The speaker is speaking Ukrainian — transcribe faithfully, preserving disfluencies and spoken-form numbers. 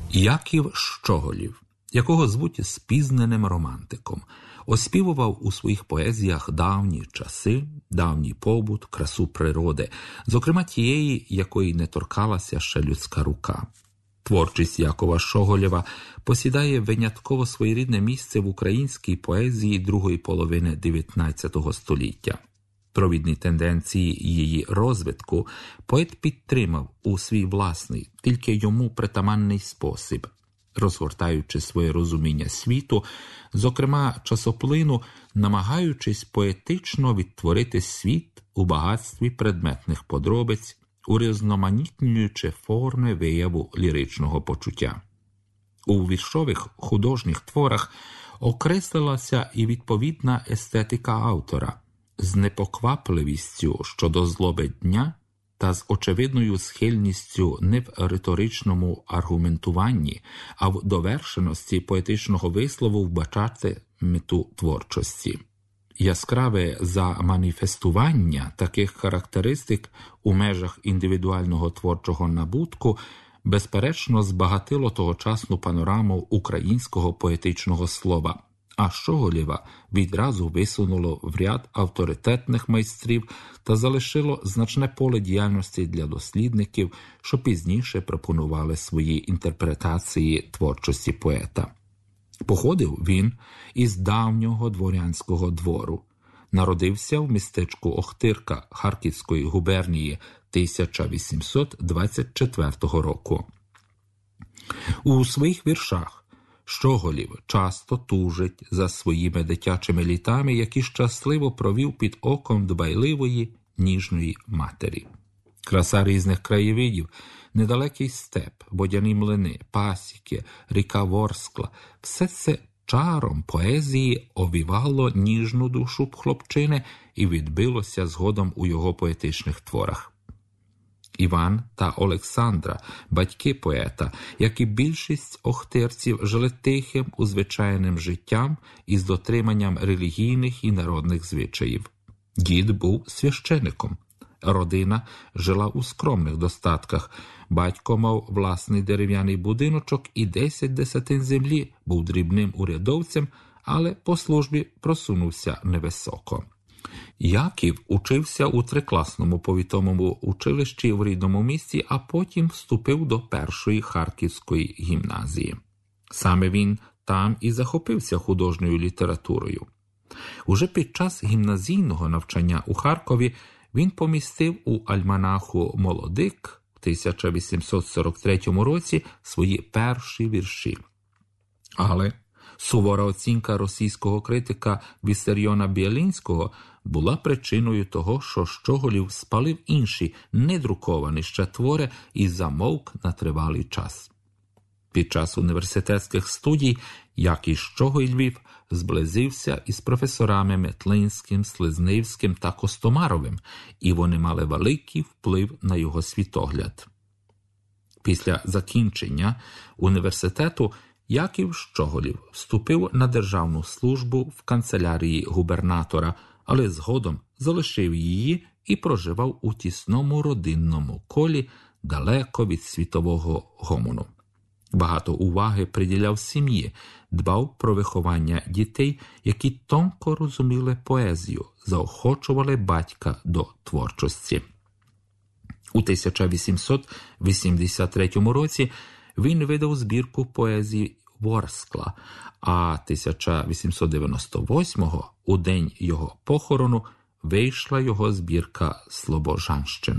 Яків Щоголів, якого звуть спізненим романтиком, оспівував у своїх поезіях давні часи, давній побут, красу природи, зокрема тієї, якої не торкалася ще людська рука. Творчість Якова Щоголєва посідає винятково своєрідне місце в українській поезії другої половини дев'ятнадцятого століття. Провідні тенденції її розвитку поет підтримав у свій власний, тільки йому притаманний спосіб, розгортаючи своє розуміння світу, зокрема часоплину, намагаючись поетично відтворити світ у багатстві предметних подробиць, урізноманітнюючи форми вияву ліричного почуття. У віршових художніх творах окреслилася і відповідна естетика автора, з непоквапливістю щодо злоби дня та з очевидною схильністю не в риторичному аргументуванні, а в довершеності поетичного вислову вбачати мету творчості. Яскраве заманіфестування таких характеристик у межах індивідуального творчого набутку безперечно збагатило тогочасну панораму українського поетичного слова, а Щоголєва відразу висунуло в ряд авторитетних майстрів та залишило значне поле діяльності для дослідників, що пізніше пропонували свої інтерпретації творчості поета. Походив він із давнього дворянського двору. Народився в містечку Охтирка Харківської губернії тисяча вісімсот двадцять четвертого року. У своїх віршах Щоголів часто тужить за своїми дитячими літами, які щасливо провів під оком дбайливої, ніжної матері. Краса різних краєвидів, недалекий степ, водяні млини, пасіки, ріка Ворскла – все це чаром поезії овівало ніжну душу хлопчини і відбилося згодом у його поетичних творах. Іван та Олександра, батьки поета, як і більшість охтирців, жили тихим, узвичайним життям із дотриманням релігійних і народних звичаїв. Дід був священиком. Родина жила у скромних достатках. Батько мав власний дерев'яний будиночок і десять десятин землі, був дрібним урядовцем, але по службі просунувся невисоко. Яків учився у трикласному повітовому училищі в рідному місті, а потім вступив до першої Харківської гімназії. Саме він там і захопився художньою літературою. Уже під час гімназійного навчання у Харкові він помістив у альманаху «Молодик» в тисяча вісімсот сорок третьому році свої перші вірші. Але сувора оцінка російського критика Віссаріона Біелінського була причиною того, що Щоголів спалив інші недруковані ще твори і замовк на тривалий час. Під час університетських студій Яків Щоголів зблизився із професорами Метлинським, Слизнивським та Костомаровим, і вони мали великий вплив на його світогляд. Після закінчення університету Яків Щоголів вступив на державну службу в канцелярії губернатора, але згодом залишив її і проживав у тісному родинному колі далеко від світового гомону. Багато уваги приділяв сім'ї, дбав про виховання дітей, які тонко розуміли поезію, заохочували батька до творчості. У тисяча вісімсот вісімдесят третьому році він видав збірку поезії Ворскла, а тисяча вісімсот дев'яносто восьмого, у день його похорону, вийшла його збірка «Слобожанщина».